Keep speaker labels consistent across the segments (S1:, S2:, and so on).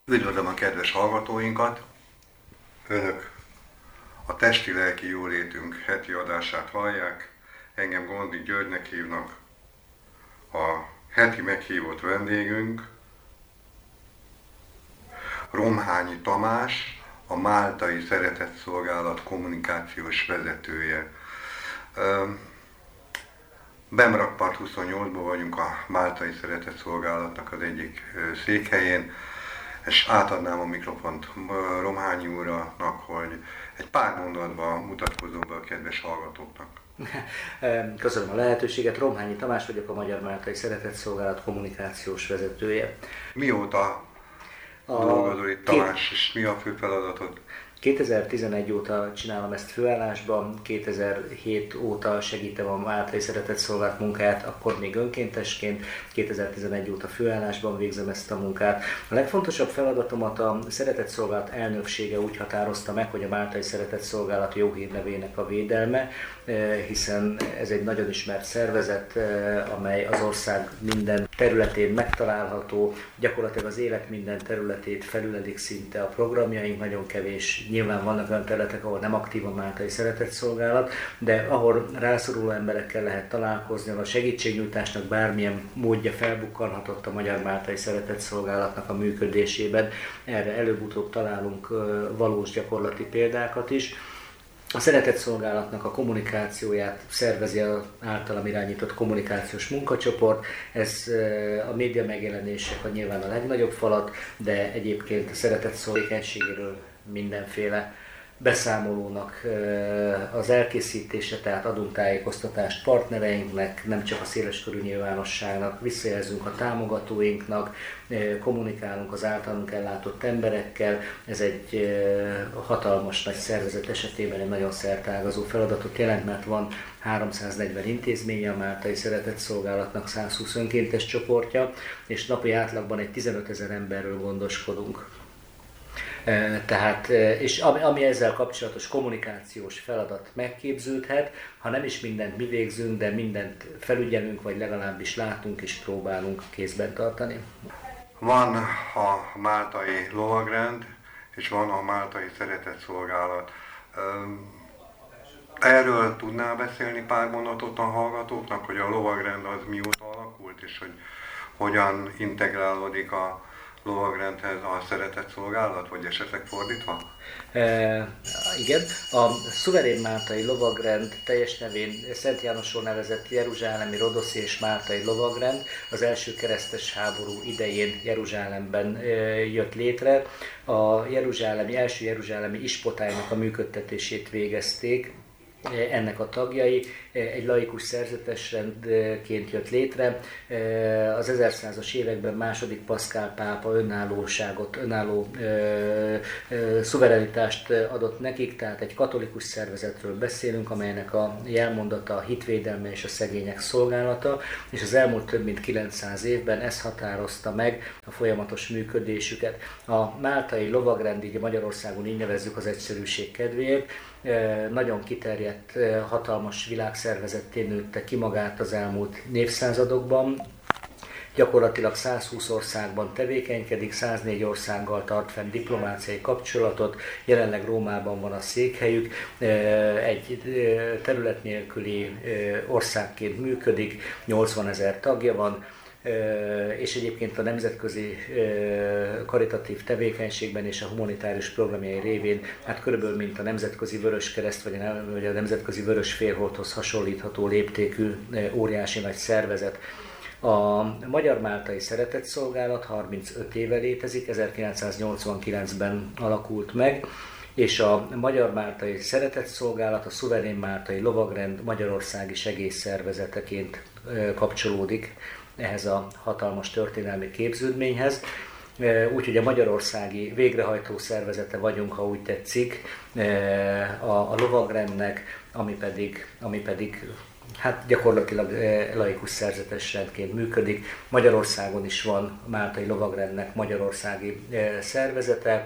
S1: Üdvözlöm a kedves hallgatóinkat! Önök a Testi-lelki jólétünk heti adását hallják. Engem Gondi Györgynek hívnak. A heti meghívott vendégünk Romhányi Tamás, a Máltai Szeretetszolgálat kommunikációs vezetője. Bemrakpart 28-ban vagyunk a Máltai Szeretetszolgálatnak az egyik székhelyén, és átadnám a mikrofont Romhányi úrnak, hogy egy pár mondatban mutatkozom be a kedves hallgatóknak.
S2: Köszönöm a lehetőséget. Romhányi Tamás vagyok, a Magyar Máltai Szeretetszolgálat kommunikációs vezetője.
S1: Mióta dolgozol itt, Tamás, és mi a fő feladatod?
S2: 2011 óta csinálom ezt főállásban, 2007 óta segítem a Máltai Szeretetszolgálat munkáját, akkor még önkéntesként, 2011 óta főállásban végzem ezt a munkát. A legfontosabb feladatomat a Szeretetszolgálat elnöksége úgy határozta meg, hogy a Máltai Szeretetszolgálat jó hírnevének a védelme, hiszen ez egy nagyon ismert szervezet, amely az ország minden területén megtalálható, gyakorlatilag az élet minden területét felülelik szinte a programjaink, nagyon kevés. Nyilván vannak olyan területek, ahol nem aktív a Máltai Szeretetszolgálat, de ahol rászoruló emberekkel lehet találkozni, ahol a segítségnyújtásnak bármilyen módja felbukkanhatott a Magyar Máltai Szeretetszolgálatnak a működésében. Erre előbb-utóbb találunk valós gyakorlati példákat is. A Szeretetszolgálatnak a kommunikációját szervezi az általam irányított kommunikációs munkacsoport. Ez a média megjelenések nyilván a legnagyobb falat, de egyébként a Szeretetszolgálat mindenféle beszámolónak az elkészítése, tehát adunk tájékoztatást partnereinknek, nem csak a széleskörű nyilvánosságnak, visszajelzünk a támogatóinknak, kommunikálunk az általunk ellátott emberekkel. Ez egy hatalmas nagy szervezet esetében egy nagyon szerteágazó feladatot jelent, mert van 340 intézménye a Máltai Szeretetszolgálatnak, 120 önkéntes csoportja, és napi átlagban egy 15 000 emberről gondoskodunk. Tehát, és ami ezzel kapcsolatos kommunikációs feladat megképződhet, ha nem is mindent mi végzünk, de mindent felügyelünk, vagy legalábbis látunk és próbálunk kézben tartani.
S1: Van a Máltai Lovagrend, és van a Máltai Szeretetszolgálat. Erről tudnál beszélni pár mondatot a hallgatóknak, hogy a lovagrend az mióta alakult, és hogy hogyan integrálódik a lovagrendhez a Szeretetszolgálat, vagy esetleg fordítva?
S2: Igen, a Szuverén Máltai Lovagrend, teljes nevén Szent Jánosról nevezett Jeruzsálemi Rodoszi és Máltai Lovagrend az első keresztes háború idején Jeruzsálemben jött létre. A első jeruzsálemi ispotálynak a működtetését végezték ennek a tagjai, egy laikus szerzetes rendként jött létre. Az 1100-as években II. Paszkál pápa önálló szuverenitást adott nekik, tehát egy katolikus szervezetről beszélünk, amelynek a jelmondata a hitvédelme és a szegények szolgálata, és az elmúlt több mint 900 évben ez határozta meg a folyamatos működésüket. A Máltai Lovagrend, így Magyarországon így nevezzük az egyszerűség kedvéért, nagyon kiterjedt, hatalmas világszervezetté nőtte ki magát az elmúlt évszázadokban. Gyakorlatilag 120 országban tevékenykedik, 104 országgal tart fenn diplomáciai kapcsolatot, jelenleg Rómában van a székhelyük, egy terület nélküli országként működik, 80 000 tagja van, és egyébként a nemzetközi karitatív tevékenységben és a humanitárius programjai révén hát körülbelül mint a Nemzetközi Vöröskereszt vagy a Nemzetközi Vörösfélholdhoz hasonlítható léptékű óriási nagy szervezet. A Magyar Máltai Szeretetszolgálat 35 éve létezik, 1989-ben alakult meg, és a Magyar Máltai Szeretetszolgálat a Szuverén Máltai Lovagrend magyarországi segélyszervezeteként kapcsolódik ehhez a hatalmas történelmi képződményhez. Úgyhogy a magyarországi végrehajtó szervezete vagyunk, ha úgy tetszik, a Lovagrendnek, ami pedig hát gyakorlatilag laikus szerzetes rendként működik. Magyarországon is van Máltai Lovagrendnek magyarországi szervezete,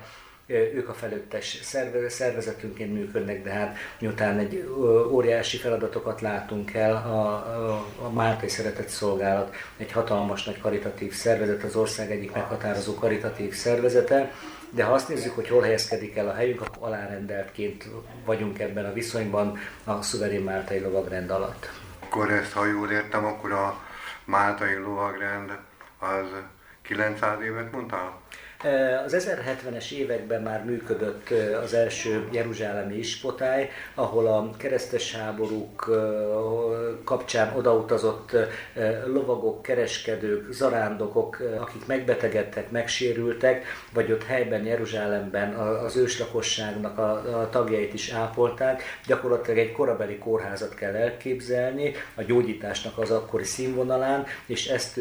S2: ők a felőttes szervezetünként működnek, de hát miután egy óriási feladatokat látunk el, a Máltai Szeretett Szolgálat egy hatalmas nagy karitatív szervezet, az ország egyik meghatározó karitatív szervezete, de ha azt nézzük, hogy hol helyezkedik el a helyünk, akkor alárendeltként vagyunk ebben a viszonyban a Szuverén Máltai Lovagrend alatt.
S1: Akkor ezt, ha jól értem, akkor a Máltai Lovagrend az 900 évet mondtál?
S2: Az 1070-es években már működött az első jeruzsálemi ispotály, ahol a keresztes háborúk kapcsán odautazott lovagok, kereskedők, zarándokok, akik megbetegedtek, megsérültek, vagy ott helyben Jeruzsálemben az őslakosságnak a tagjait is ápolták. Gyakorlatilag egy korabeli kórházat kell elképzelni, a gyógyításnak az akkori színvonalán, és ezt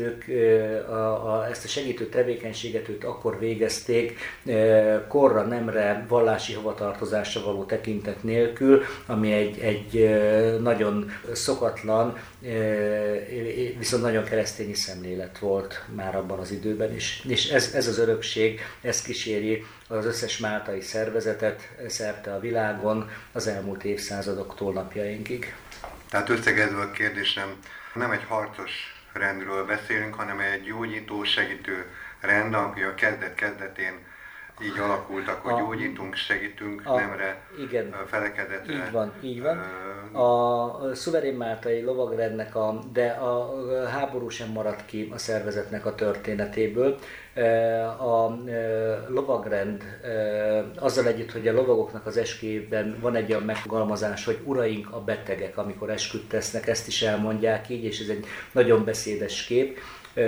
S2: a segítő tevékenységet ők akkor végezték korra, nemre, vallási hovatartozásra való tekintet nélkül, ami egy nagyon szokatlan, viszont nagyon keresztényi szemlélet volt már abban az időben is. És ez az örökség, ez kíséri az összes máltai szervezetet szerte a világon az elmúlt évszázadoktól napjainkig.
S1: Tehát összegezve a kérdésem, nem egy harcos rendről beszélünk, hanem egy gyógyító, segítő rend, ami a kezdet-kezdetén így alakultak, hogy gyógyítunk, segítünk, nemre,
S2: igen,
S1: felekedetre.
S2: Így van. A Szuverén Máltai Lovagrendnek, de a háború sem maradt ki a szervezetnek a történetéből. A lovagrend azzal együtt, hogy a lovagoknak az esküjében van egy olyan megfogalmazás, hogy uraink a betegek, amikor esküt tesznek, ezt is elmondják így, és ez egy nagyon beszédes kép.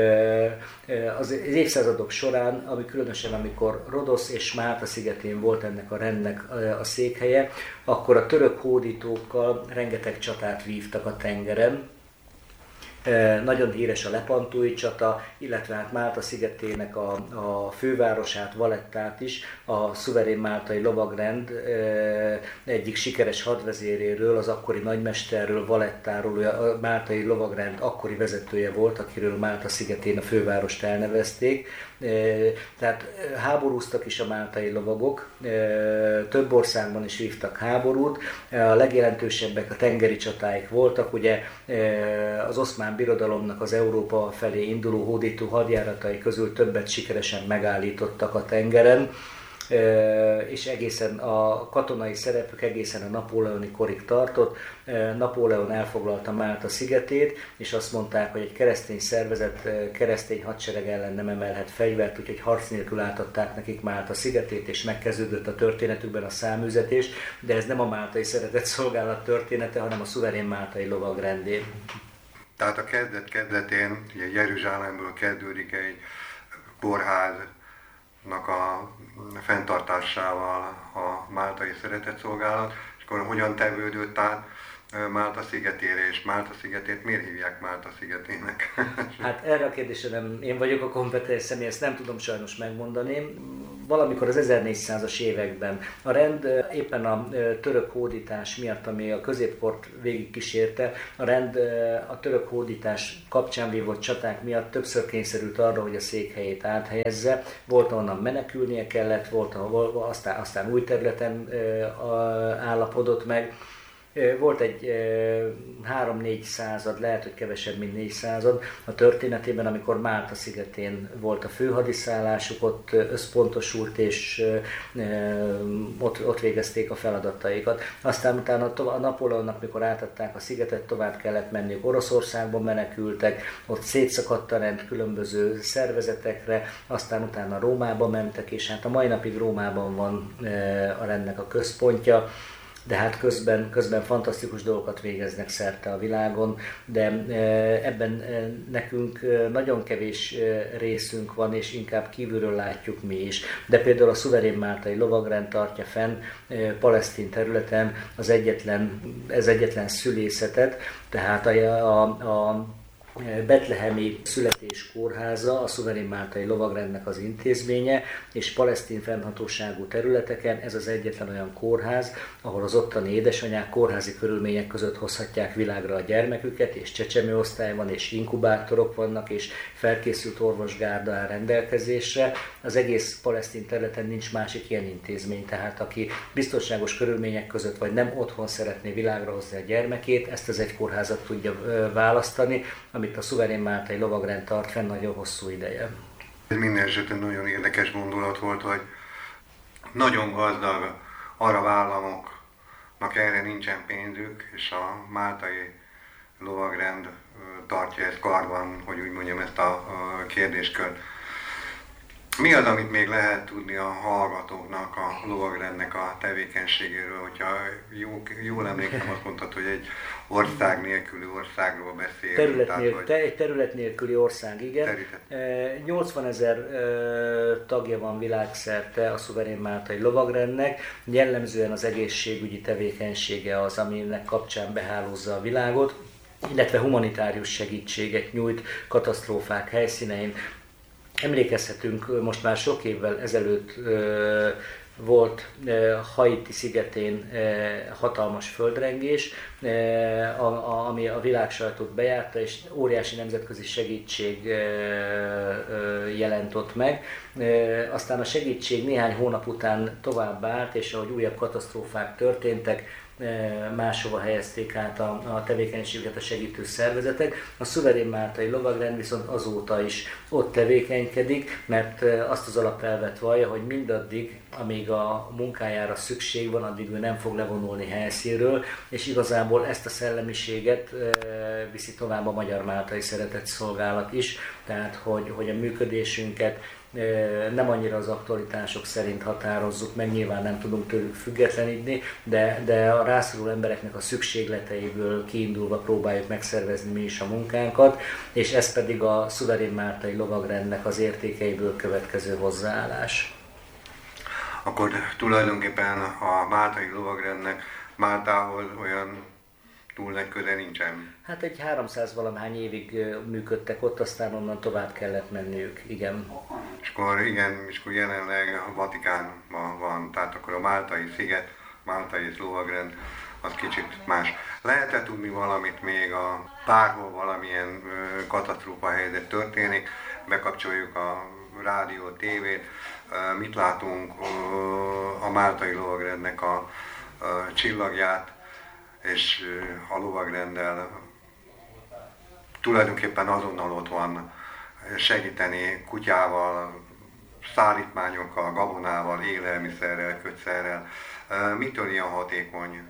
S2: Az évszázadok során, különösen amikor Rodosz és Málta szigetén volt ennek a rendnek a székhelye, akkor a török hódítókkal rengeteg csatát vívtak a tengeren. Nagyon híres a lepantói csata, illetve hát Málta szigetének a fővárosát, Valettát is a Szuverén Máltai Lovagrend egyik sikeres hadvezéréről, az akkori nagymesterről, Valettáról, a Máltai Lovagrend akkori vezetője volt, akiről Málta szigetén a fővárost elnevezték. Tehát háborúztak is a máltai lovagok, több országban is vívtak háborút, a legjelentősebbek a tengeri csatáik voltak, ugye az Oszmán Birodalomnak az Európa felé induló hódító hadjáratai közül többet sikeresen megállítottak a tengeren, és egészen a katonai szerepük egészen a napóleoni korig tartott. Napóleon elfoglalta Málta szigetét, és azt mondták, hogy egy keresztény szervezet keresztény hadsereg ellen nem emelhet fegyvert, úgyhogy harc nélkül átadták nekik Málta szigetét, és megkezdődött a történetükben a száműzetés, de ez nem a Máltai Szeretett Szolgálat története, hanem a Szuverén Máltai Lovagrendé.
S1: Tehát a kezdet-kezdetén, ugye Jeruzsálemből kezdődik egy kórház, a fenntartásával a Máltai Szeretett Szolgálat, és akkor hogyan tevődött át Málta szigetére, és Málta szigetét miért hívják Málta szigetének?
S2: Hát erre a kérdésre nem én vagyok a kompetens személy, ezt nem tudom sajnos megmondani. Valamikor az 1400-as években a rend éppen a török hódítás miatt, ami a középkort végigkísérte, a rend a török hódítás kapcsán vívott csaták miatt többször kényszerült arra, hogy a székhelyét áthelyezze. Volt, onnan menekülnie kellett, volt, ahol aztán új területen állapodott meg. Volt egy 3-4 század, lehet, hogy kevesebb, mint 4 század a történetében, amikor Málta szigetén volt a főhadiszállásuk, ott összpontosult, és ott végezték a feladataikat. Aztán utána a Napóleonnak, mikor átadták a szigetet, tovább kellett menniük, Oroszországba menekültek, ott szétszakadt a rend különböző szervezetekre, aztán utána Rómába mentek, és hát a mai napig Rómában van a rendnek a központja. De hát közben fantasztikus dolgokat végeznek szerte a világon, de ebben nekünk nagyon kevés részünk van, és inkább kívülről látjuk mi is. De például a Szuverén Máltai Lovagrend tartja fenn palesztin területen ez egyetlen szülészetet, tehát betlehemi születéskórháza, a Szuverén Máltai Lovagrendnek az intézménye, és palesztin fennhatóságú területeken ez az egyetlen olyan kórház, ahol az ottani édesanyák kórházi körülmények között hozhatják világra a gyermeküket, és csecsemőosztály van, és inkubátorok vannak, és felkészült orvosgárda áll rendelkezésre. Az egész palesztin területen nincs másik ilyen intézmény, tehát aki biztonságos körülmények között vagy nem otthon szeretné világra hozni a gyermekét, ezt az egy kórházat tudja választani, amit a Szuverén Máltai Lovagrend tart fenn nagyon hosszú ideje.
S1: Ez minden esetben nagyon érdekes gondolat volt, hogy nagyon gazdag arab államoknak erre nincsen pénzük, és a Máltai Lovagrend tartja ezt karban, hogy úgy mondjam, ezt a kérdéskört. Mi az, amit még lehet tudni a hallgatóknak, a Lovagrendnek a tevékenységéről? Hogyha jól emlékszem, azt mondtad, hogy egy ország nélküli országról beszélünk.
S2: Egy terület nélküli ország, igen. 80 000 tagja van világszerte a Szuverén Máltai Lovagrendnek. Jellemzően az egészségügyi tevékenysége az, aminek kapcsán behálózza a világot, illetve humanitárius segítséget nyújt katasztrófák helyszínein. Emlékezhetünk, most már sok évvel ezelőtt volt Haiti szigetén hatalmas földrengés, ami a világsajtót bejárta, és óriási nemzetközi segítség jelent ott meg. Aztán a segítség néhány hónap után tovább állt, és ahogy újabb katasztrófák történtek, máshova helyezték át a tevékenységüket a segítő szervezetek. A Szuverén Máltai Lovagrend viszont azóta is ott tevékenykedik, mert azt az alapelvet vallja, hogy mindaddig, amíg a munkájára szükség van, addig ő nem fog levonulni helyszínről, és igazából ezt a szellemiséget viszi tovább a Magyar Máltai Szeretetszolgálat is, tehát hogy a működésünket nem annyira az aktualitások szerint határozzuk meg, nyilván nem tudunk tőlük függetlenedni, de a rászoruló embereknek a szükségleteiből kiindulva próbáljuk megszervezni mi is a munkánkat, és ez pedig a Szuverén Máltai Lovagrendnek az értékeiből következő hozzáállás.
S1: Akkor tulajdonképpen a Máltai Lovagrendnek Máltához olyan túl nagy köze nincsen.
S2: Hát egy 300 valahány évig működtek ott, aztán onnan tovább kellett menniük, igen.
S1: És akkor jelenleg a Vatikánban van, tehát akkor a Máltai sziget, Máltai Lovagrend, az kicsit más. Lehet-e tudni valamit még bárhol valamilyen katasztrófa helyzet történik, bekapcsoljuk a rádió, tévét, mit látunk a Máltai Lovagrendnek a csillagját, és a Lovagrenddel tulajdonképpen azonnal ott van segíteni kutyával, szállítmányokkal, gabonával, élelmiszerrel, kötszerrel. Mitől ilyen hatékony?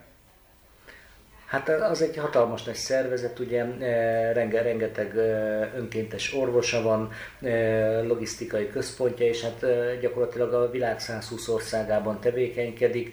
S2: Hát az egy hatalmas nagy szervezet, ugye rengeteg önkéntes orvosa van, logisztikai központja, és hát gyakorlatilag a világ 120 országában tevékenykedik.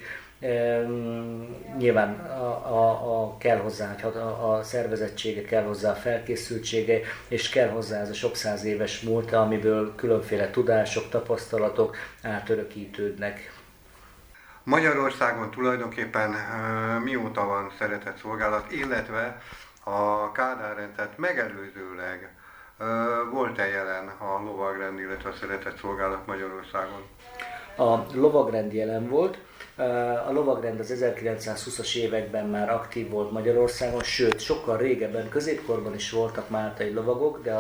S2: Nyilván kell hozzá a szervezettsége, kell hozzá a felkészültsége, és kell hozzá ez a sok száz éves múlta, amiből különféle tudások, tapasztalatok átörökítődnek.
S1: Magyarországon tulajdonképpen mióta van szeretetszolgálat, illetve a Kádár rendszert megelőzőleg volt-e jelen a Lovagrend, illetve a szeretetszolgálat Magyarországon?
S2: A Lovagrend jelen volt. A Lovagrend az 1920-as években már aktív volt Magyarországon, sőt, sokkal régebben, középkorban is voltak máltai lovagok, de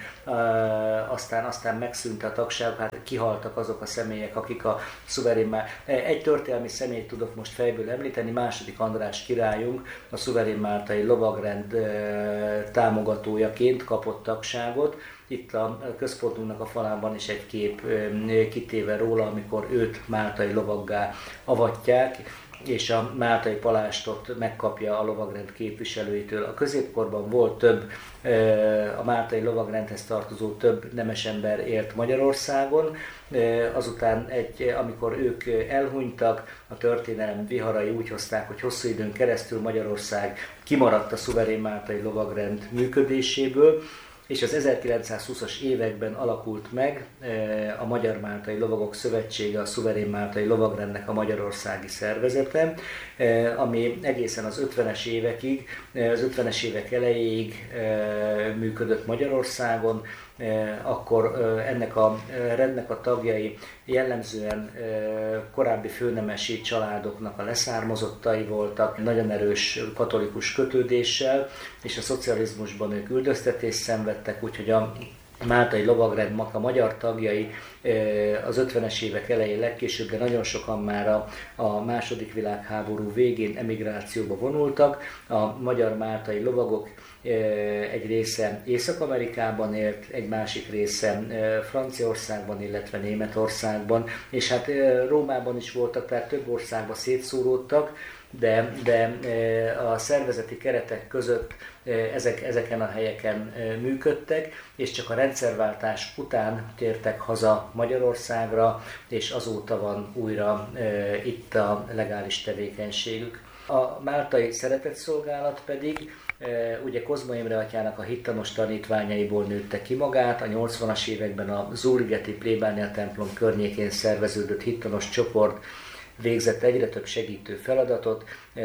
S2: aztán megszűnt a tagság, hát kihaltak azok a személyek, akik a Szuverén egy történelmi személyt tudok most fejből említeni, II. András királyunk a Szuverén Máltai Lovagrend támogatójaként kapott tagságot. Itt a központunknak a falában is egy kép kitéve róla, amikor őt máltai lovaggá avatják, és a máltai palástot megkapja a Lovagrend képviselőitől. A középkorban volt a máltai Lovagrendhez tartozó több nemesember élt Magyarországon, azután amikor ők elhunytak, a történelem viharai úgy hozták, hogy hosszú időn keresztül Magyarország kimaradt a Szuverén Máltai Lovagrend működéséből. és az 1920-as években alakult meg a Magyar Máltai Lovagok Szövetsége, a Szuverén Máltai Lovagrendnek a magyarországi szervezete, ami egészen az 50-es évekig, az 50-es évek elejéig működött Magyarországon. Akkor ennek a rendnek a tagjai jellemzően korábbi főnemesi családoknak a leszármazottai voltak, nagyon erős katolikus kötődéssel, és a szocializmusban ők üldöztetést szenvedtek, úgyhogy a Máltai Lovagrendnek a magyar tagjai az 50-es évek elején legkésőbb, de nagyon sokan már a II. Világháború végén emigrációba vonultak. A magyar máltai lovagok egy része Észak-Amerikában élt, egy másik része Franciaországban, illetve Németországban, és hát Rómában is voltak, tehát több országban szétszóródtak, de a szervezeti keretek között ezeken a helyeken működtek, és csak a rendszerváltás után tértek haza Magyarországra, és azóta van újra itt a legális tevékenységük. A máltai szeretetszolgálat pedig ugye Kozma Imre atyának a hittanos tanítványaiból nőtte ki magát, a 80-as években a Zúrigeti plébánia templom környékén szerveződött hittanos csoport végzett egyre több segítő feladatot,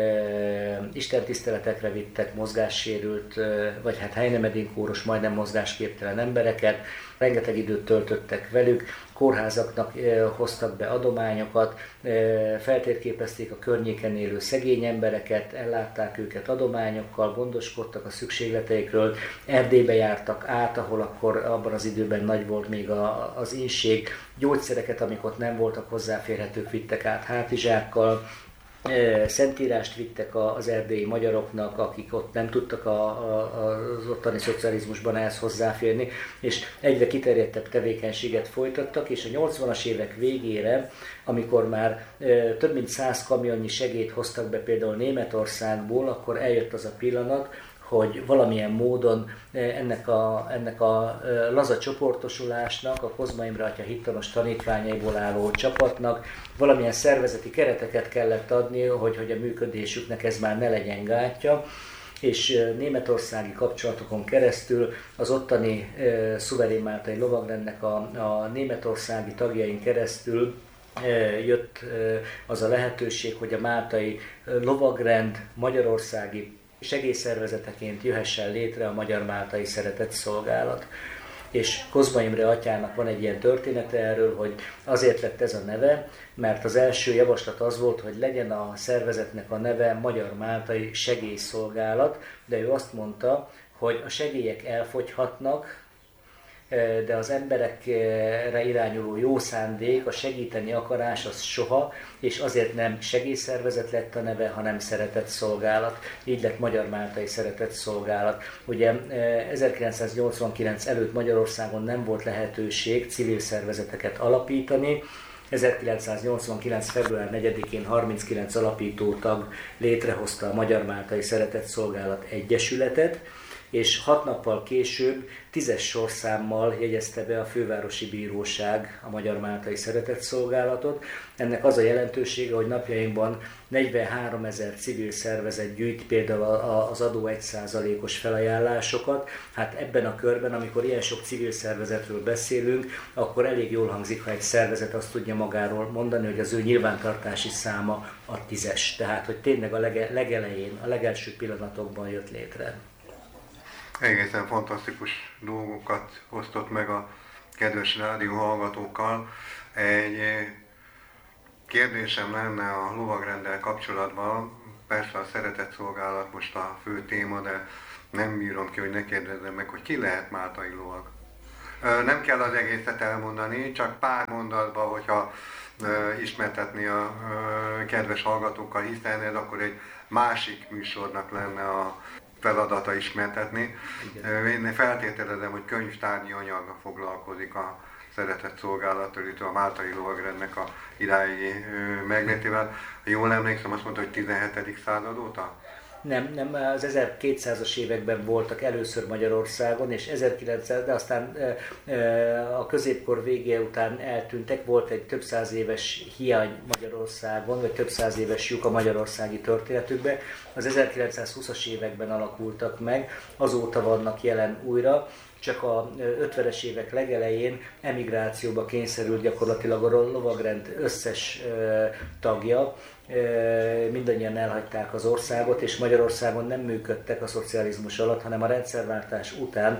S2: istentiszteletekre vittek mozgássérült, vagy hát helynemedinkóros, majdnem mozgásképtelen embereket, rengeteg időt töltöttek velük, kórházaknak hoztak be adományokat, feltérképezték a környéken élő szegény embereket, ellátták őket adományokkal, gondoskodtak a szükségleteikről, Erdélybe jártak át, ahol akkor abban az időben nagy volt még az ínség, gyógyszereket, amik ott nem voltak hozzáférhetők, vittek át hátizsákkal, szentírást vittek az erdélyi magyaroknak, akik ott nem tudtak az ottani szocializmusban ehhez hozzáférni, és egyre kiterjedtebb tevékenységet folytattak, és a 80-as évek végére, amikor már több mint 100 kamionnyi segélyt hoztak be például Németországból, akkor eljött az a pillanat, hogy valamilyen módon ennek a laza csoportosulásnak, a Kozma Imre atya hittanos tanítványaiból álló csapatnak valamilyen szervezeti kereteket kellett adni, hogy a működésüknek ez már ne legyen gátja, és németországi kapcsolatokon keresztül az ottani Szuverén Máltai Lovagrendnek a németországi tagjain keresztül jött az a lehetőség, hogy a máltai lovagrend magyarországi segélyszervezeteként jöhessen létre a Magyar Máltai Szeretetszolgálat. És Kozma Imre atyának van egy ilyen története erről, hogy azért lett ez a neve, mert az első javaslat az volt, hogy legyen a szervezetnek a neve Magyar Máltai Segélyszolgálat, de ő azt mondta, hogy a segélyek elfogyhatnak, de az emberekre irányuló jó szándék, a segíteni akarás az soha, és azért nem segélyszervezet lett a neve, hanem szeretetszolgálat. Így lett Magyar Máltai Szeretetszolgálat. Ugye 1989 előtt Magyarországon nem volt lehetőség civil szervezeteket alapítani. 1989. február 4-én 39 alapítótag létrehozta a Magyar Máltai Szeretetszolgálat Egyesületet, és 6 nappal később 10-es sorszámmal jegyezte be a Fővárosi Bíróság a Magyar Máltai Szeretetszolgálatot. Ennek az a jelentősége, hogy napjainkban 43 000 civil szervezet gyűjt például az adó 1%-os felajánlásokat. Hát ebben a körben, amikor ilyen sok civil szervezetről beszélünk, akkor elég jól hangzik, ha egy szervezet azt tudja magáról mondani, hogy az ő nyilvántartási száma a 10-es. Tehát, hogy tényleg a legelején, a legelső pillanatokban jött létre.
S1: Egészen fantasztikus dolgokat osztott meg a kedves rádió hallgatókkal. Egy kérdésem lenne a lovagrenddel kapcsolatban, persze a szeretetszolgálat most a fő téma, de nem bírom ki, hogy ne kérdezzem meg, hogy ki lehet máltai lovag. Nem kell az egészet elmondani, csak pár mondatban, hogyha ismertetni a kedves hallgatókkal, hiszen ez akkor egy másik műsornak lenne a feladata ismertetni. Én feltételezem, hogy könyvtárgyi anyaggal foglalkozik a szeretetszolgálattal, illetve a Máltai Lovagrendnek a irányi meglétével. Jól emlékszem, azt mondta, hogy 17. század óta?
S2: Nem, az 1200-as években voltak először Magyarországon, és 1900, de aztán a középkor vége után eltűntek, volt egy több száz éves hiány Magyarországon, vagy több száz éves lyuk a magyarországi történetükben. Az 1920-as években alakultak meg, azóta vannak jelen újra, csak a 50-es évek legelején emigrációba kényszerült gyakorlatilag a lovagrend összes tagja, mindannyian elhagyták az országot, és Magyarországon nem működtek a szocializmus alatt, hanem a rendszerváltás után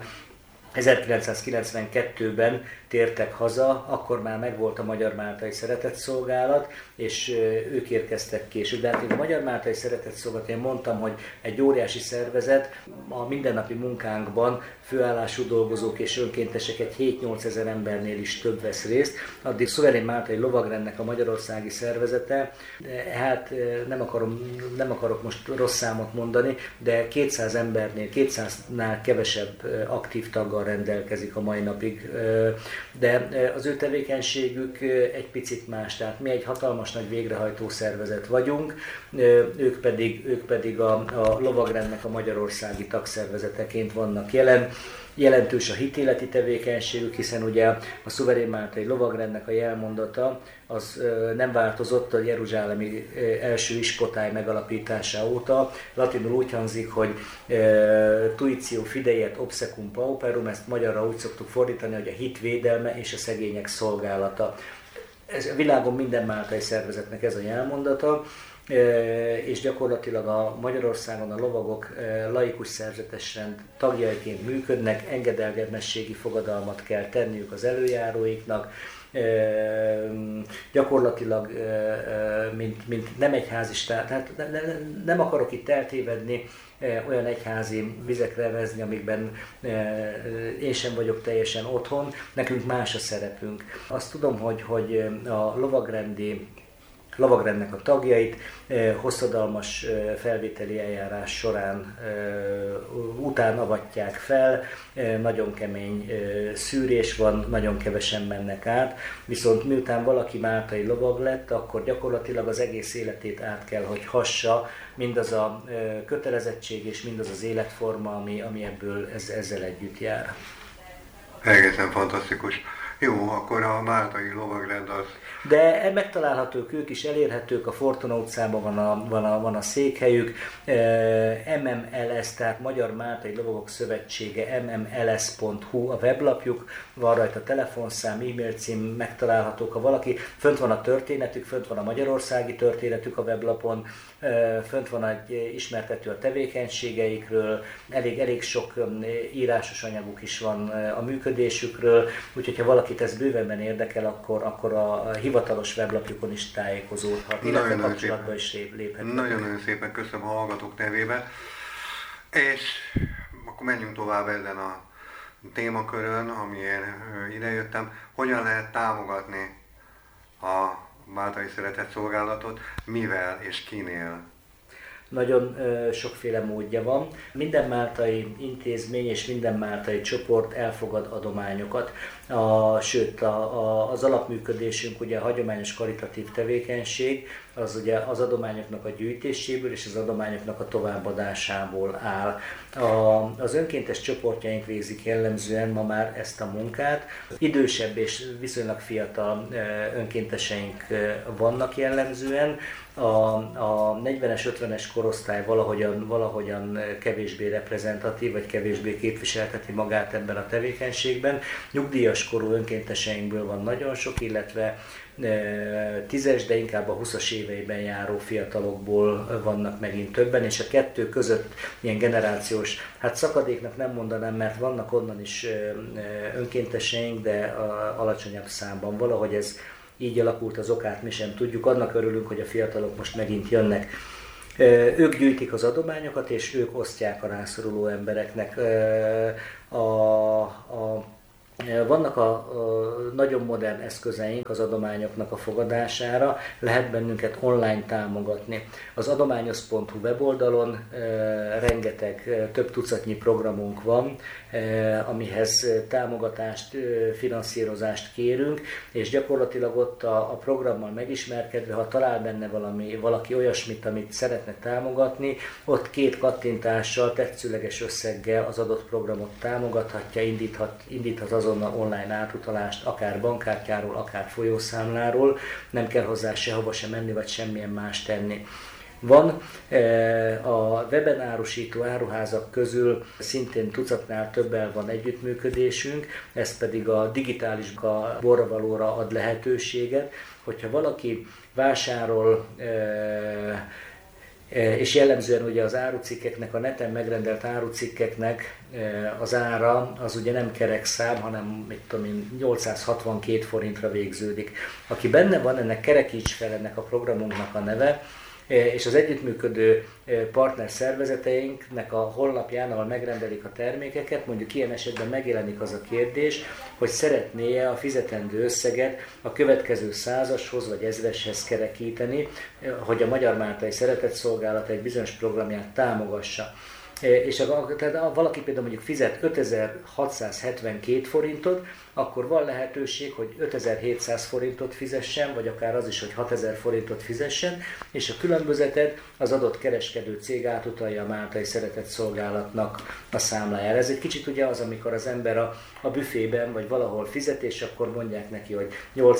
S2: 1992-ben tértek haza, akkor már megvolt a Magyar Máltai Szeretetszolgálat, és ők érkeztek később. De hát a Magyar Máltai Szeretetszolgálat, én mondtam, hogy egy óriási szervezet, a mindennapi munkánkban főállású dolgozók és önkéntesek egy 7-8 ezer embernél is több vesz részt. Addig Szuverén Máltai Lovagrendnek a magyarországi szervezete, hát nem akarok most rossz számot mondani, de 200 embernél, 200-nál kevesebb aktív taggal rendelkezik a mai napig. De az ő tevékenységük egy picit más, tehát mi egy hatalmas nagy végrehajtó szervezet vagyunk, ők pedig a lovagrendnek a magyarországi tagszervezeteként vannak jelen. Jelentős a hitéleti tevékenységük, hiszen ugye a Szuverén Máltai Lovagrendnek a jelmondata az nem változott a jeruzsálemi első iskotály megalapítása óta. Latinul úgy hangzik, hogy tuitio fidei obsecum pauperum, ezt magyarra úgy szoktuk fordítani, hogy a hit védelme és a szegények szolgálata. Ez a világon minden máltai szervezetnek ez a jelmondata, és gyakorlatilag a Magyarországon a lovagok laikus szerzetes rend tagjaiként működnek, engedelmességi fogadalmat kell tenniük az előjáróiknak, gyakorlatilag mint nem egyházi, tehát nem akarok itt eltévedni, olyan egyházi vizekre vezni, amikben én sem vagyok teljesen otthon, nekünk más a szerepünk. Azt tudom, hogy a lovagrendnek a tagjait hosszadalmas felvételi eljárás során után avatják fel, nagyon kemény szűrés van, nagyon kevesen mennek át, viszont miután valaki máltai lovag lett, akkor gyakorlatilag az egész életét át kell, hogy hassa mindaz a kötelezettség és mindaz az életforma, ami ebből ezzel együtt jár.
S1: Egészen fantasztikus. Jó, akkor a máltai lovagrend az...
S2: De megtalálhatók ők is, elérhetők, a Fortuna utcában van a székhelyük, MMLS, tehát Magyar Máltai Lovagok Szövetsége, mmls.hu a weblapjuk, van rajta telefonszám, e-mail cím, megtalálhatók, ha valaki, fönt van a történetük, fönt van a magyarországi történetük a weblapon, fönt van egy ismertető a tevékenységeikről, elég sok írásos anyaguk is van a működésükről, úgyhogy ha valakit ez bővenben érdekel, akkor a hivatalos weblapjukon is tájékozódhat, illetve kapcsolatba is léphetnek.
S1: Nagyon szépen köszönöm a hallgatók nevében, és akkor menjünk tovább ezen a témakörön, amiért idejöttem. Hogyan lehet támogatni a Máltai Szeretetszolgálatot, mivel és kinél?
S2: Nagyon sokféle módja van. Minden máltai intézmény és minden máltai csoport elfogad adományokat. Sőt, az alapműködésünk ugye a hagyományos karitatív tevékenység, az ugye az adományoknak a gyűjtéséből és az adományoknak a továbbadásából áll. Az önkéntes csoportjaink végzik jellemzően ma már ezt a munkát. Idősebb és viszonylag fiatal önkénteseink vannak jellemzően. A 40-es, 50-es korosztály valahogyan kevésbé reprezentatív, vagy kevésbé képviselteti magát ebben a tevékenységben. Nyugdíjas korú önkénteseinkből van nagyon sok, illetve 10-es, de inkább a 20-as éveiben járó fiatalokból vannak megint többen, és a kettő között ilyen generációs, hát szakadéknak nem mondanám, mert vannak onnan is önkénteseink, de alacsonyabb számban. Valahogy ez így alakult, az okát mi sem tudjuk, annak örülünk, hogy a fiatalok most megint jönnek. Ők gyűjtik az adományokat, és ők osztják a rászoruló embereknek. Vannak a nagyon modern eszközeink az adományoknak a fogadására, lehet bennünket online támogatni. Az adományos.hu weboldalon rengeteg, több tucatnyi programunk van, amihez támogatást, finanszírozást kérünk, és gyakorlatilag ott a programmal megismerkedve, ha talál benne valaki olyasmit, amit szeretne támogatni, ott 2 kattintással, tetszőleges összeggel az adott programot támogathatja, indíthat azonnal online átutalást, akár bankkártyáról, akár folyószámláról, nem kell hozzá sehova sem menni, vagy semmilyen más tenni. van. A weben árusító áruházak közül szintén tucatnál többel van együttműködésünk, ez pedig a digitális borravalóra ad lehetőséget, hogyha valaki vásárol, és jellemzően ugye az árucikkeknek, a neten megrendelt árucikkeknek az ára az ugye nem kerek szám, hanem 862 forintra végződik. Aki benne van, ennek Kerekíts fel, ennek a programunknak a neve, és az együttműködő partner szervezeteinknek a honlapján, ahol megrendelik a termékeket, mondjuk ilyen esetben megjelenik az a kérdés, hogy szeretné-e a fizetendő összeget a következő 100-ashoz vagy 1000-eshez kerekíteni, hogy a Magyar Máltai Szeretetszolgálat egy bizonyos programját támogassa. És tehát valaki például mondjuk fizet 5672 forintot, akkor van lehetőség, hogy 5700 forintot fizessen, vagy akár az is, hogy 6000 forintot fizessen, és a különbözetet az adott kereskedő cég átutalja a Máltai Szeretetszolgálatnak a számlájára. Ez egy kicsit ugye az, amikor az ember a büfében vagy valahol fizet, és akkor mondják neki, hogy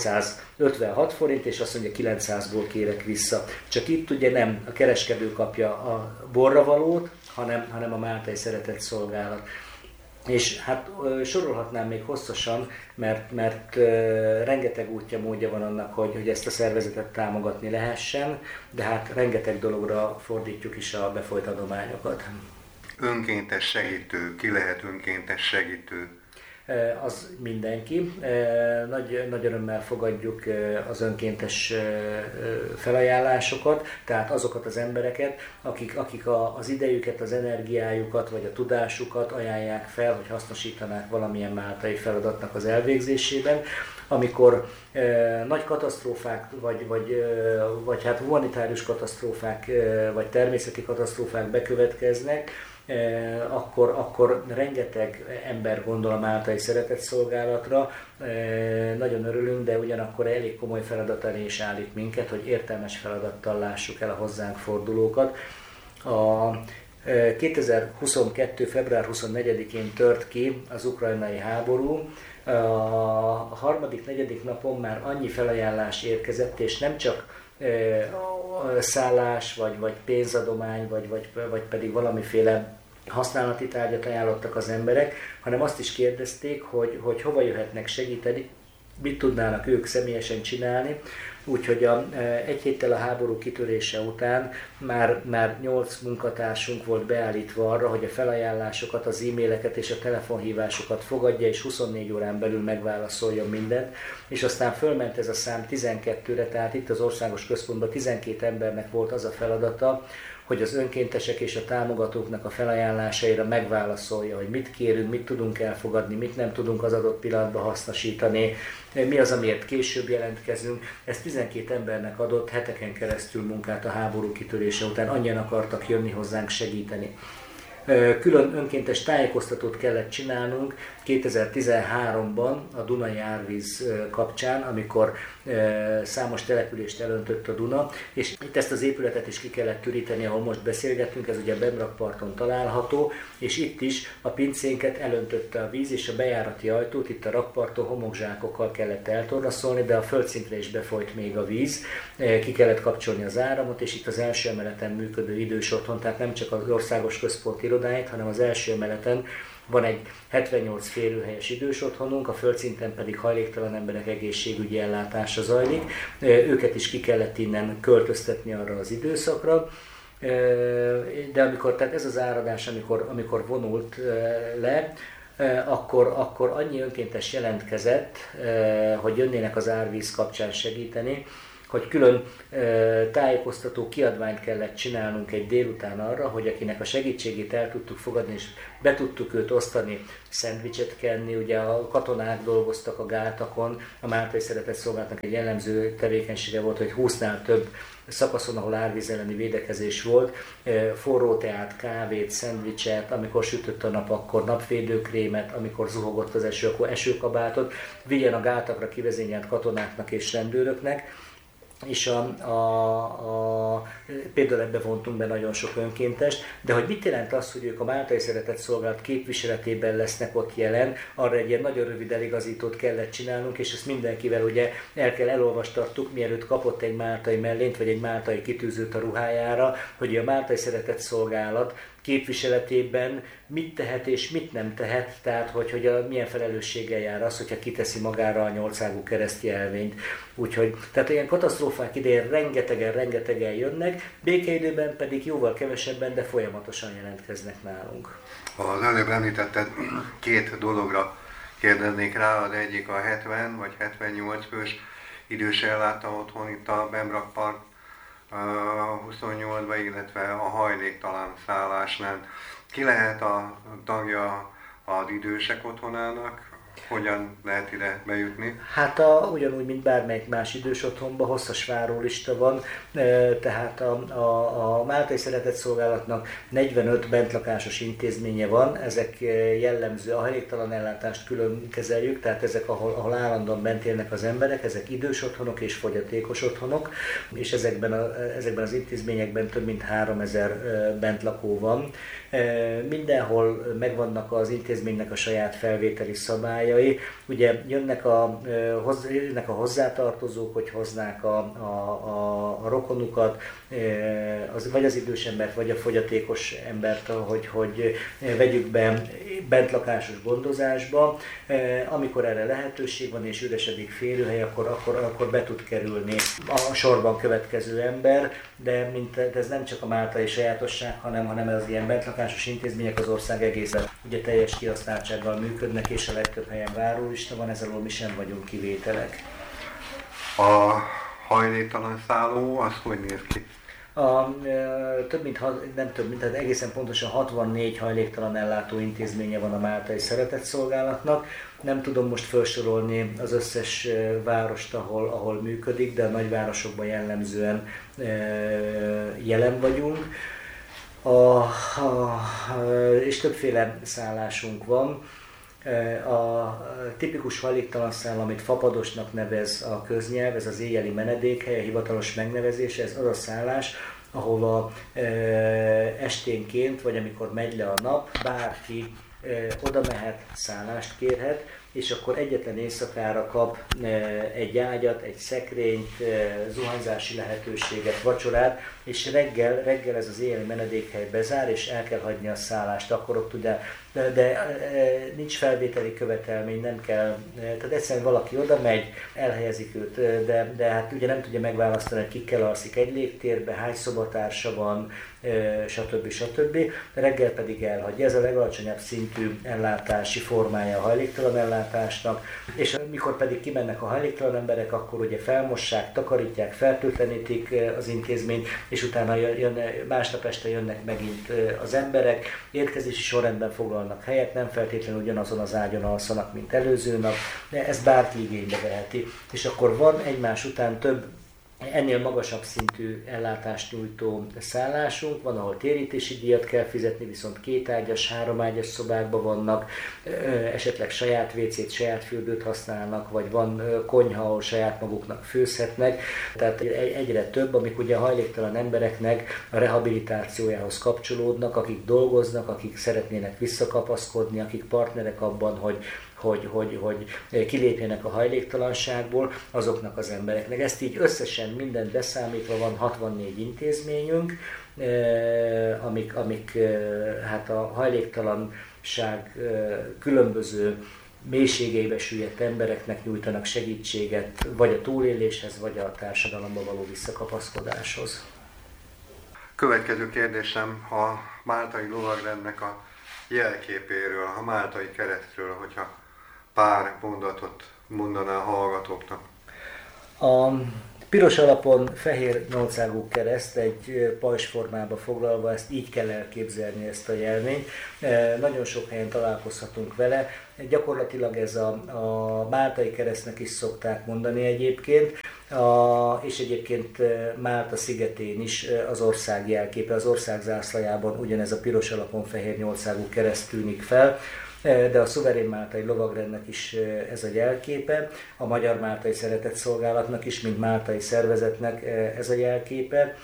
S2: 856 forint, és azt mondja, 900-ból kérek vissza. Csak itt ugye nem a kereskedő kapja a borravalót, hanem a Máltai Szeretetszolgálat. És hát sorolhatnám még hosszasan, mert rengeteg útja, módja van annak, hogy ezt a szervezetet támogatni lehessen, de hát rengeteg dologra fordítjuk is a befolyt adományokat.
S1: Önkéntes segítő, ki lehet önkéntes segítő?
S2: Az mindenki. Nagy örömmel fogadjuk az önkéntes felajánlásokat, tehát azokat az embereket, akik az idejüket, az energiájukat vagy a tudásukat ajánlják fel, hogy hasznosítanák valamilyen máltai feladatnak az elvégzésében. Amikor nagy katasztrófák, vagy hát humanitárius katasztrófák, vagy természeti katasztrófák bekövetkeznek, akkor rengeteg ember gondol a Máltai Szeretetszolgálatra, nagyon örülünk, de ugyanakkor elég komoly feladat elé is állít minket, hogy értelmes feladattal lássuk el a hozzánk fordulókat. A 2022. február 24-én tört ki az ukrajnai háború. A harmadik-negyedik napon már annyi felajánlás érkezett, és nem csak szállás, vagy pénzadomány, vagy pedig valamiféle használati tárgyat ajánlottak az emberek, hanem azt is kérdezték, hogy hova jöhetnek segíteni, mit tudnának ők személyesen csinálni. Úgyhogy egy héttel a háború kitörése után már 8 munkatársunk volt beállítva arra, hogy a felajánlásokat, az e-maileket és a telefonhívásokat fogadja, és 24 órán belül megválaszoljon mindent. És aztán fölment ez a szám 12-re, tehát itt az országos központban 12 embernek volt az a feladata, hogy az önkéntesek és a támogatóknak a felajánlásaira megválaszolja, hogy mit kérünk, mit tudunk elfogadni, mit nem tudunk az adott pillanatban hasznosítani, mi az, amiért később jelentkezünk. Ez 12 embernek adott heteken keresztül munkát a háború kitörése után, annyian akartak jönni hozzánk segíteni. Külön önkéntes tájékoztatót kellett csinálnunk 2013-ban a Dunai árvíz kapcsán, amikor számos települést elöntött a Duna, és itt ezt az épületet is ki kellett türíteni, ahol most beszélgettünk, ez ugye a Bemrakparton található, és itt is a pincénket elöntötte a víz, és a bejárati ajtót itt a rakparton homokzsákokkal kellett eltornaszolni, de a földszintre is befolyt még a víz, ki kellett kapcsolni az áramot, és itt az első emeleten működő idős otthon, tehát nem csak az országos központ irodáit, hanem az első emeleten van egy 78 férőhelyes idős otthonunk, a földszinten pedig hajléktalan emberek egészségügyi ellátása zajlik. Őket is ki kellett innen költöztetni arra az időszakra. De tehát ez az áradás, amikor vonult le, akkor annyi önkéntes jelentkezett, hogy jönnének az árvíz kapcsán segíteni, hogy külön tájékoztató kiadványt kellett csinálnunk egy délután arra, hogy akinek a segítségét el tudtuk fogadni, és be tudtuk őt osztani, szendvicset kenni. Ugye a katonák dolgoztak a gátakon, a Máltai Szeretetszolgálatnak egy jellemző tevékenysége volt, hogy 20-nál több szakaszon, ahol árvíz elleni védekezés volt, forró teát, kávét, szendvicset, amikor sütött a nap, akkor napvédőkrémet, amikor zuhogott az eső, akkor esőkabátot, vigyen a gátakra kivezényelt katonáknak és rendőröknek. és például ebbe vontunk be nagyon sok önkéntest, de hogy mit jelent az, hogy ők a Máltai Szeretett Szolgálat képviseletében lesznek ott jelen, arra egy ilyen nagyon rövid eligazítót kellett csinálnunk, és ezt mindenkivel ugye elolvastattuk, mielőtt kapott egy máltai mellényt, vagy egy máltai kitűzőt a ruhájára, hogy a Máltai Szeretett Szolgálat képviseletében mit tehet és mit nem tehet, tehát hogy milyen felelősséggel jár az, hogyha kiteszi magára a 8-ágú keresztjelvényt. Úgyhogy, tehát ilyen katasztrófák idején rengetegen jönnek, békeidőben pedig jóval kevesebben, de folyamatosan jelentkeznek nálunk.
S1: Az előbb említetted, 2 dologra kérdeznék rá, az egyik a 70 vagy 78 fős idős ellátó otthon itt a Bemrak Park 28-ban, illetve a hajléktalan szállásnál. Ki lehet a tagja az idősek otthonának? Hogyan lehet ide bejutni?
S2: Hát ugyanúgy, mint bármelyik más idős otthonban hosszas várólista van, tehát a Máltai Szeretett Szolgálatnak 45 bentlakásos intézménye van, ezek jellemző, a hajléktalan ellátást külön kezeljük, tehát ezek, ahol állandóan bent élnek az emberek, ezek idős otthonok és fogyatékos otthonok, és ezekben az intézményekben több mint 3000 bentlakó van. Mindenhol megvannak az intézménynek a saját felvételi szabályai. Ugye jönnek a hozzátartozók, hogy hoznák a rokonukat, vagy az idős embert, vagy a fogyatékos embert, hogy vegyük be bentlakásos gondozásba. Amikor erre lehetőség van és üresedik férőhely, akkor be tud kerülni a sorban következő ember, de ez nem csak a máltai sajátosság, hanem az ilyen bentlakásos intézmények az ország egészen ugye teljes kihasználtsággal működnek, és a legtöbb helyen várólista van, ez alól mi sem vagyunk kivételek.
S1: A hajléktalan szálló, az hogy néz ki?
S2: Tehát egészen pontosan 64 hajléktalan ellátó intézménye van a Máltai Szeretett Szolgálatnak. Nem tudom most felsorolni az összes várost, ahol működik, de a nagyvárosokban jellemzően jelen vagyunk. És többféle szállásunk van. A tipikus hajléktalan száll, amit fapadosnak nevez a köznyelv, ez az éjjeli menedékhely, a hivatalos megnevezése, ez az a szállás, ahova esténként, vagy amikor megy le a nap, bárki oda mehet, szállást kérhet, és akkor egyetlen éjszakára kap egy ágyat, egy szekrényt, zuhanyzási lehetőséget, vacsorát, és reggel ez az éjjeli menedékhely bezár, és el kell hagyni a szállást. Akkor ott ugye, de nincs felvételi követelmény, nem kell, tehát egyszerűen valaki oda megy, elhelyezik őt, de hát ugye nem tudja megválasztani, hogy kikkel alszik egy légtérbe, hány szobatársa van, stb. Reggel pedig elhagyja. Ez a legalacsonyabb szintű ellátási formája a hajléktalan ellátásnak, és mikor pedig kimennek a hajléktalan emberek, akkor ugye felmossák, takarítják, fertőtlenítik az intézményt, és utána másnap este jönnek megint az emberek, érkezési sorrendben foglalnak helyet, nem feltétlenül ugyanazon az ágyon alszanak, mint előző nap, de ezt bárki igénybe veheti. És akkor van egymás után több ennél magasabb szintű ellátást nyújtó szállásunk, van, ahol térítési díjat kell fizetni, viszont 2 ágyas, 3 ágyas szobákban vannak, esetleg saját WC-t, saját fürdőt használnak, vagy van konyha, ahol saját maguknak főzhetnek. Tehát egyre több, amik ugye a hajléktalan embereknek a rehabilitációjához kapcsolódnak, akik dolgoznak, akik szeretnének visszakapaszkodni, akik partnerek abban, hogy kilépjenek a hajléktalanságból azoknak az embereknek. Ezt így összesen mindent beszámítva van 64 intézményünk, amik hát a hajléktalanság különböző mélységeibe süllyedt embereknek nyújtanak segítséget, vagy a túléléshez, vagy a társadalomba való visszakapaszkodáshoz.
S1: Következő kérdésem a máltai lovagrendnek a jelképéről, a máltai keresztről, hogyha pár mondatot mondaná a hallgatóknak.
S2: A piros alapon fehér 8-ágú kereszt egy pajzsformába foglalva, ezt így kell elképzelni, ezt a jelvényt. Nagyon sok helyen találkozhatunk vele. Gyakorlatilag ez a máltai keresztnek is szokták mondani egyébként, és egyébként Málta szigetén is az ország jelképe, az ország zászlajában ugyanez a piros alapon fehér 8-ágú kereszt tűnik fel. de a Szuverén Máltai Lovagrendnek is ez a jelképe, a Magyar Máltai Szeretetszolgálatnak is, mint máltai szervezetnek ez a jelképe.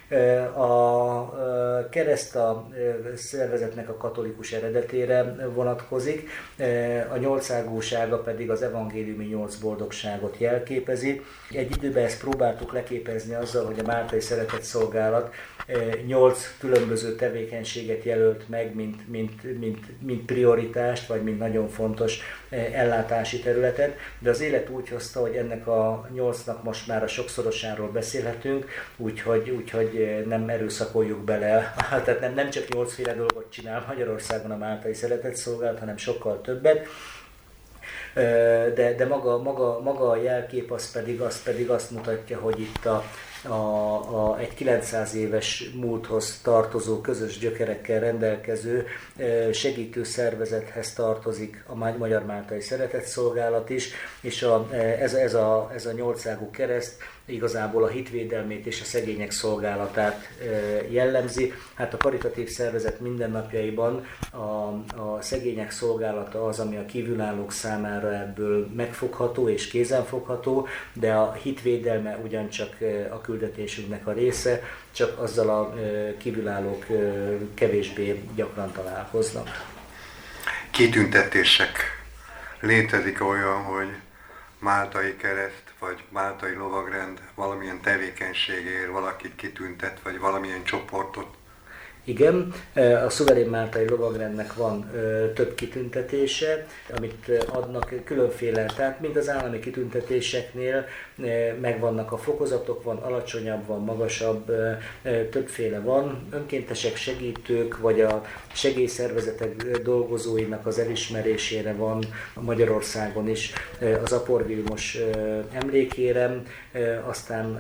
S2: A kereszt a szervezetnek a katolikus eredetére vonatkozik, a nyolcágúsága pedig az evangéliumi 8 boldogságot jelképezi. Egy időben ezt próbáltuk leképezni azzal, hogy a Máltai Szeretetszolgálat 8 különböző tevékenységet jelölt meg, mint prioritást, vagy mint nagyon fontos ellátási területet, de az élet úgy hozta, hogy ennek a 8-nak most már a sokszorosáról beszélhetünk, úgyhogy nem erőszakoljuk bele, tehát nem csak 8 féle dolgot csinál Magyarországon a Máltai Szeretetszolgálat, hanem sokkal többet. De maga a jelkép az pedig azt mutatja, hogy itt egy 900 éves múlthoz tartozó, közös gyökerekkel rendelkező segítő szervezethez tartozik a Magyar Máltai Szeretetszolgálat is, és ez a 8-ágú kereszt igazából a hitvédelmét és a szegények szolgálatát jellemzi. Hát a karitatív szervezet mindennapjaiban a szegények szolgálata az, ami a kívülállók számára ebből megfogható és kézenfogható, de a hitvédelme ugyancsak a küldetésünknek a része, csak azzal a kívülállók kevésbé gyakran találkoznak.
S1: Kitüntetések. Létezik olyan, hogy Máltai Kereszt vagy Máltai Lovagrend valamilyen tevékenységért valakit kitüntet, vagy valamilyen csoportot?
S2: Igen, a Szuverén Máltai Lovagrendnek van több kitüntetése, amit adnak különféle, tehát mind az állami kitüntetéseknél megvannak a fokozatok, van alacsonyabb, van magasabb, többféle van. Önkéntesek, segítők, vagy a segélyszervezetek dolgozóinak az elismerésére van Magyarországon is az Apor Vilmos emlékére, aztán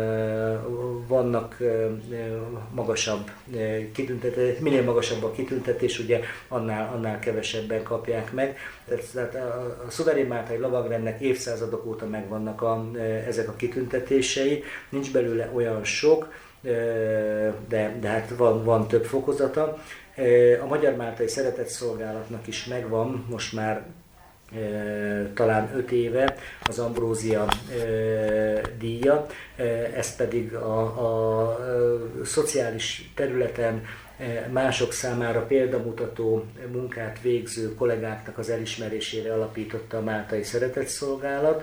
S2: vannak magasabb kitüntetés, minél magasabb a kitüntetés, ugye annál kevesebben kapják meg. Tehát a Szuverén Máltai Lovagrendnek évszázadok óta megvannak ezek a kitüntetései, nincs belőle olyan sok, de hát van több fokozata. A Magyar Máltai Szeretetszolgálatnak is megvan most már talán 5 éve az Ambrózia díja, ez pedig a szociális területen mások számára példamutató munkát végző kollégáknak az elismerésére alapította a Máltai Szeretetszolgálat.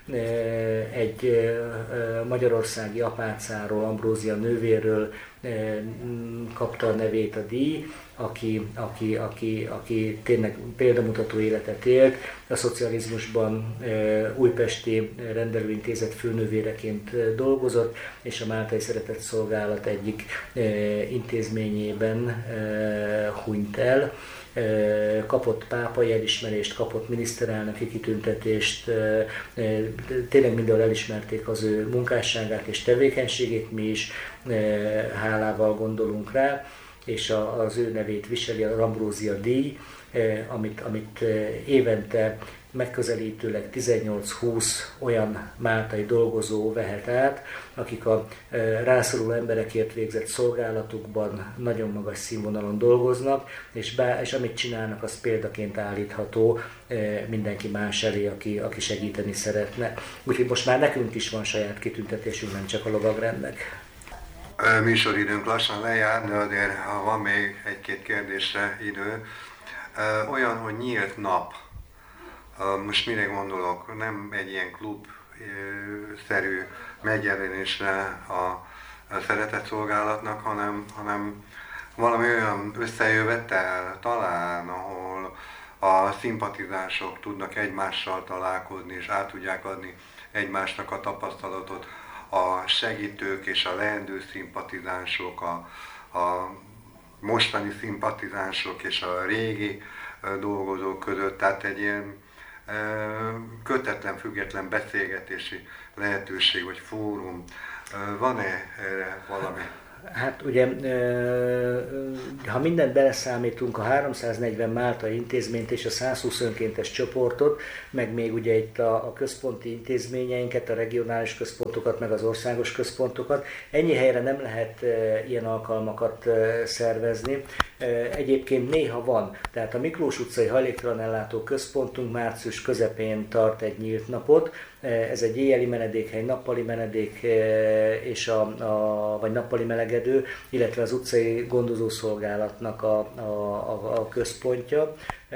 S2: Egy magyarországi apácáról, Ambrózia nővéről kapta a nevét a díj, aki tényleg példamutató életet élt. A szocializmusban újpesti rendelőintézet főnövéreként dolgozott, és a Máltai Szeretetszolgálat egyik intézményében hunyt el. Kapott pápai elismerést, kapott miniszterelnöki kitüntetést, tényleg mindenhol elismerték az ő munkásságát és tevékenységét, mi is hálával gondolunk rá, és az ő nevét viseli a Ambrózia díj, amit évente megközelítőleg 18-20 olyan máltai dolgozó vehet át, akik a rászoruló emberekért végzett szolgálatukban nagyon magas színvonalon dolgoznak, és amit csinálnak, az példaként állítható mindenki más elé, aki segíteni szeretne. Úgyhogy most már nekünk is van saját kitüntetésünk, nem csak a Lovagrendnek.
S1: Műsoridőnk lassan lejár, de azért ha van még egy-két kérdésre idő. Olyan, hogy nyílt nap. Most mire gondolok? Nem egy ilyen klub-szerű megjelenésre a szeretetszolgálatnak, hanem valami olyan összejövetel talán, ahol a szimpatizánsok tudnak egymással találkozni, és át tudják adni egymásnak a tapasztalatot. A segítők és a leendő szimpatizánsok, a mostani szimpatizánsok és a régi dolgozók között, tehát egy ilyen kötetlen, független beszélgetési lehetőség vagy fórum. Van-e erre valami?
S2: Hát ugye, ha mindent beleszámítunk, a 340 máltai intézményt és a 120 önkéntes csoportot, meg még ugye itt a központi intézményeinket, a regionális központokat, meg az országos központokat, ennyi helyre nem lehet ilyen alkalmakat szervezni. Egyébként néha van, tehát a Miklós utcai hajléktalanellátó központunk március közepén tart egy nyílt napot. Ez egy éjjeli menedékhely, nappali menedék és vagy nappali melegedő, illetve az utcai gondozószolgálatnak a központja.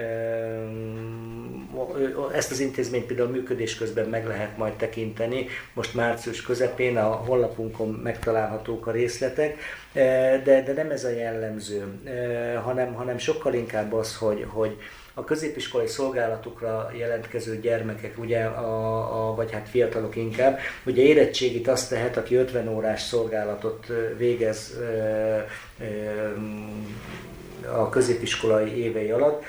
S2: Ezt az intézményt például működés közben meg lehet majd tekinteni. Most március közepén a honlapunkon megtalálhatók a részletek, de nem ez a jellemző, hanem sokkal inkább az, hogy a középiskolai szolgálatukra jelentkező gyermekek, ugye, vagy hát fiatalok inkább, ugye érettségit azt tehet, aki 50 órás szolgálatot végez a középiskolai évei alatt.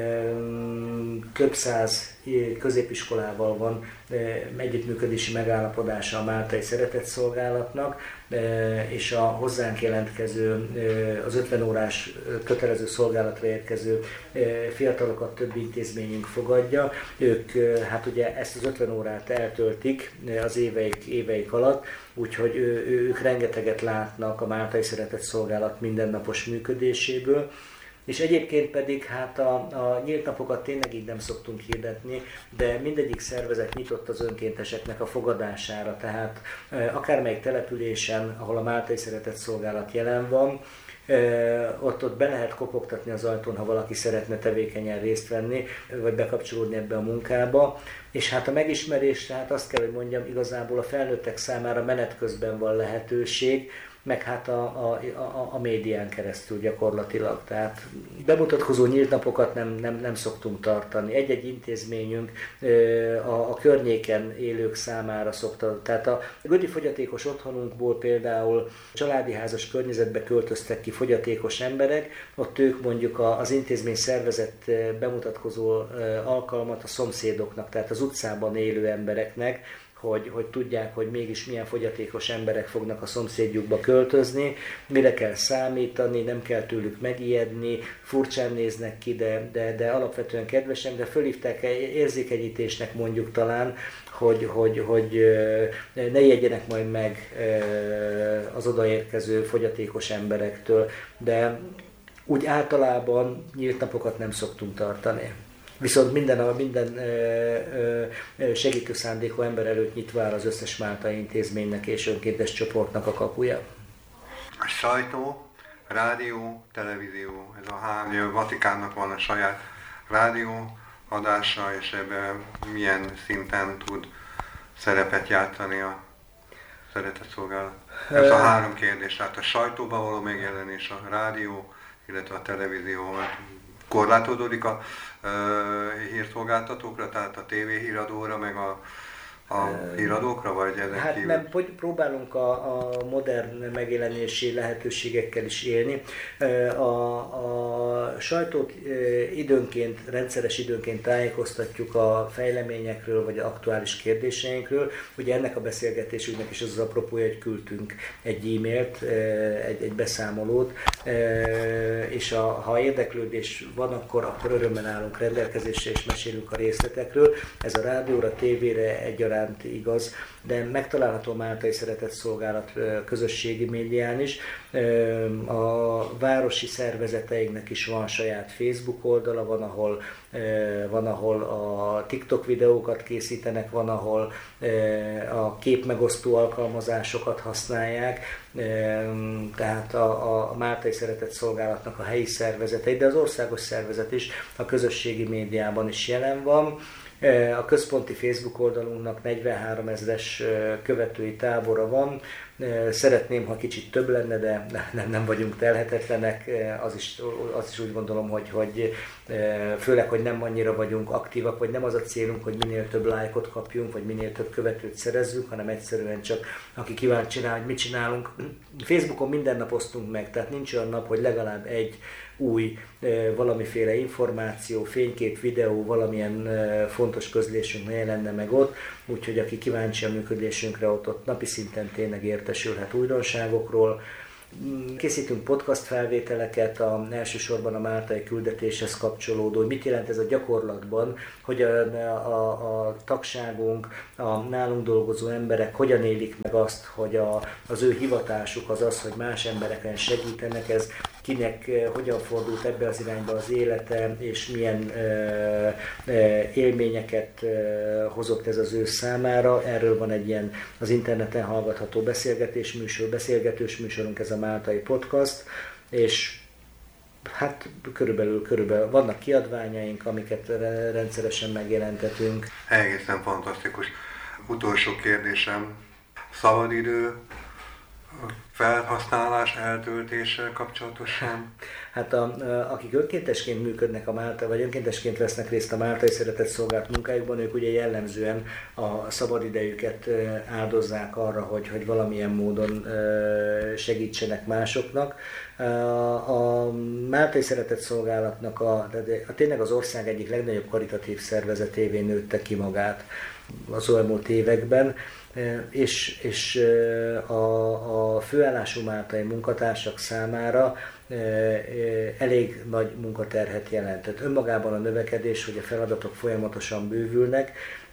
S2: Több száz középiskolával van együttműködési megállapodása a Máltai Szeretetszolgálatnak, és a hozzánk jelentkező, az 50 órás kötelező szolgálatra érkező fiatalokat több intézményünk fogadja. Ők hát ugye ezt az 50 órát eltöltik az éveik alatt, úgyhogy ők rengeteget látnak a Máltai Szeretetszolgálat mindennapos működéséből. És egyébként pedig hát a nyílt napokat tényleg így nem szoktunk hirdetni, de mindegyik szervezet nyitott az önkénteseknek a fogadására, tehát akármelyik településen, ahol a Máltai Szeretetszolgálat jelen van, ott be lehet kopogtatni az ajtón, ha valaki szeretne tevékenyen részt venni, vagy bekapcsolódni ebbe a munkába. És hát a megismerés, tehát azt kell, hogy mondjam, igazából a felnőttek számára menet közben van lehetőség, meg hát a médián keresztül gyakorlatilag. Tehát bemutatkozó nyílt napokat nem szoktunk tartani. Egy-egy intézményünk a környéken élők számára szokta. Tehát a Gödi fogyatékos otthonunkból például családi házas környezetbe költöztek ki fogyatékos emberek, ott ők mondjuk az intézmény szervezett bemutatkozó alkalmat a szomszédoknak, tehát az utcában élő embereknek, hogy tudják, hogy mégis milyen fogyatékos emberek fognak a szomszédjukba költözni, mire kell számítani, nem kell tőlük megijedni, furcsán néznek ki, de alapvetően kedvesen, de fölhívták érzékenyítésnek mondjuk talán, hogy ne ijedjenek majd meg az odaérkező fogyatékos emberektől, de úgy általában nyílt napokat nem szoktunk tartani. Viszont minden segítő szándékú ember előtt nyitva áll az összes máltai intézménynek és önkéntes csoportnak a kapuja.
S1: A sajtó, rádió, televízió, ez a három, Vatikánnak van a saját rádió adása, és ebben milyen szinten tud szerepet játszani a szeretetszolgálat? Ez a három kérdés, tehát a sajtóban való megjelenés, a rádió, illetve a televízió. Korlátozódik a hírszolgáltatókra, tehát a tévéhíradóra, meg a híradókra, vagy ezek
S2: hát
S1: kívül?
S2: nem, próbálunk a modern megjelenési lehetőségekkel is élni. A sajtót rendszeres időnként tájékoztatjuk a fejleményekről, vagy aktuális kérdéseinkről. Ugye ennek a beszélgetésünknek is az apropója, hogy küldtünk egy e-mailt, egy beszámolót, és ha érdeklődés van, akkor örömmel állunk rendelkezésre, és mesélünk a részletekről. Ez a rádióra, tévére egyaránt igaz, de megtalálható a Máltai Szeretetszolgálat közösségi médián is. A városi szervezeteinknek is van saját Facebook oldala, van, ahol a TikTok videókat készítenek, van, ahol a képmegosztó alkalmazásokat használják, tehát a Máltai Szeretetszolgálatnak a helyi szervezetei, de az országos szervezet is a közösségi médiában is jelen van. A központi Facebook oldalunknak 43 000-es követői tábora van. Szeretném, ha kicsit több lenne, de nem vagyunk telhetetlenek. Az is úgy gondolom, hogy főleg, hogy nem annyira vagyunk aktívak, vagy nem az a célunk, hogy minél több lájkot kapjunk, vagy minél több követőt szerezzünk, hanem egyszerűen csak aki kíváncsi rá, hogy mit csinálunk. Facebookon minden nap osztunk meg, tehát nincs olyan nap, hogy legalább egy új valamiféle információ, fénykép, videó, valamilyen fontos közlésünk ne jelenne meg ott, úgyhogy aki kíváncsi a működésünkre, ott napi szinten tényleg értesülhet újdonságokról. Készítünk podcast felvételeket, elsősorban a máltai küldetéshez kapcsolódó, hogy mit jelent ez a gyakorlatban, hogy a tagságunk, a nálunk dolgozó emberek hogyan élik meg azt, hogy az ő hivatásuk az, hogy más embereken segítenek. Ez kinek hogyan fordult ebbe az irányba az élete, és milyen élményeket hozott ez az ő számára. Erről van egy ilyen az interneten hallgatható beszélgetős műsorunk, ez a Máltai Podcast, és hát körülbelül vannak kiadványaink, amiket rendszeresen megjelentetünk.
S1: Egészen fantasztikus. Utolsó kérdésem, szabadidő felhasználás, eltöltéssel kapcsolatosan?
S2: Hát akik önkéntesként működnek a Málta, vagy önkéntesként vesznek részt a Máltai Szeretett Szolgálat munkájukban, ők ugye jellemzően a szabadidejüket áldozzák arra, hogy valamilyen módon segítsenek másoknak. A Máltai Szeretett Szolgálatnak tényleg az ország egyik legnagyobb karitatív szervezetévé nőtte ki magát az elmúlt években, és a főállású máltai munkatársak számára elég nagy munkaterhet jelent. Tehát önmagában a növekedés, hogy a feladatok folyamatosan bővülnek,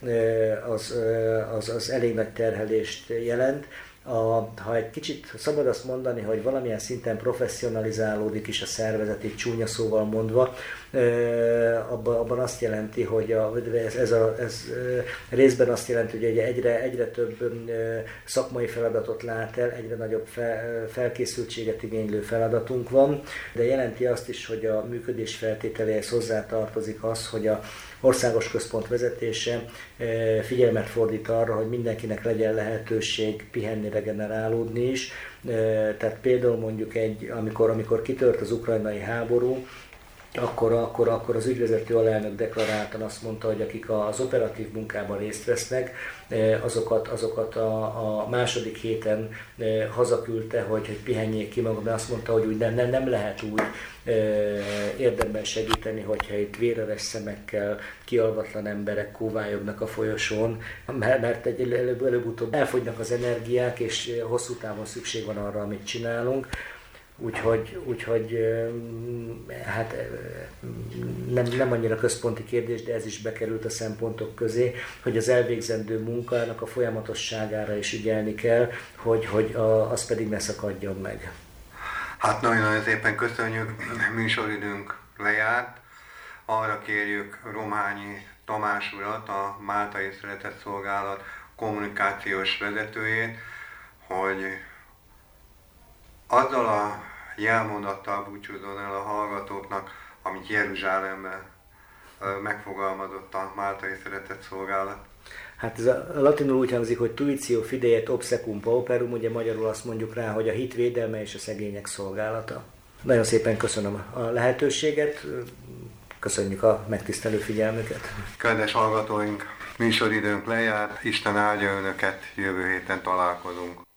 S2: az elég nagy terhelést jelent. Ha egy kicsit szabad azt mondani, hogy valamilyen szinten professzionalizálódik is a szervezet, így csúnya szóval mondva, abban azt jelenti, hogy ez részben azt jelenti, hogy egyre több szakmai feladatot lát el, egyre nagyobb felkészültséget igénylő feladatunk van, de jelenti azt is, hogy a működés feltételéhez hozzátartozik az, hogy a országos központ vezetése figyelmet fordít arra, hogy mindenkinek legyen lehetőség pihenni, regenerálódni is. Tehát például mondjuk amikor kitört az ukrajnai háború, akkor az ügyvezető alelnök deklaráltan azt mondta, hogy akik az operatív munkában részt vesznek, azokat a második héten hazaküldte, hogy pihenjék ki magam, mert azt mondta, hogy úgy nem lehet úgy érdemben segíteni, hogyha itt véreres szemekkel kialvatlan emberek kóvályognak a folyosón, mert előbb-utóbb elfogynak az energiák, és hosszú távon szükség van arra, amit csinálunk. Úgyhogy hát nem annyira központi kérdés, de ez is bekerült a szempontok közé, hogy az elvégzendő munkának a folyamatosságára is ügyelni kell, hogy az pedig ne szakadjon meg.
S1: Hát nagyon-nagyon szépen köszönjük, műsoridőnk lejárt. Arra kérjük Romhányi Tamás urat, a Máltai Szeretett Szolgálat kommunikációs vezetőjét, hogy azzal a jelmondattal búcsúzzon el a hallgatóknak, amit Jeruzsálemben megfogalmazott a Máltai Szeretett Szolgálat.
S2: Hát ez a latinul úgy hangzik, hogy tuitio fidei et obsecum pauperum, ugye magyarul azt mondjuk rá, hogy a hit védelme és a szegények szolgálata. Nagyon szépen köszönöm a lehetőséget, köszönjük a megtisztelő figyelmüket.
S1: Kedves hallgatóink, műsoridőnk lejárt, Isten áldja Önöket, jövő héten találkozunk.